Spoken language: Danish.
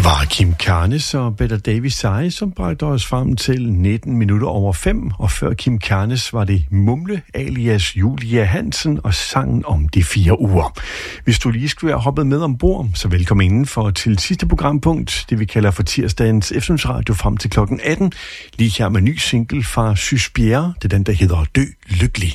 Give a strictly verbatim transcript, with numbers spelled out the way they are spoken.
Det var Kim Karnes og Bette Davis Seje, som bragte os frem til nitten minutter over fem, og før Kim Karnes var det Mumle alias Julia Hansen og sangen om de fire uger. Hvis du lige skulle være hoppet med ombord, så velkommen indenfor til sidste programpunkt, det vi kalder for tirsdagens eftermiddagsradio frem til klokken atten, lige her med ny single fra Sys Bjerre, det er den, der hedder Dø Lykkelig.